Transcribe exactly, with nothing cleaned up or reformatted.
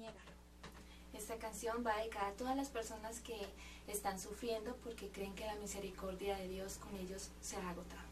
niégalo. Esta canción va dedicada a todas las personas que están sufriendo porque creen que la misericordia de Dios con ellos se ha agotado.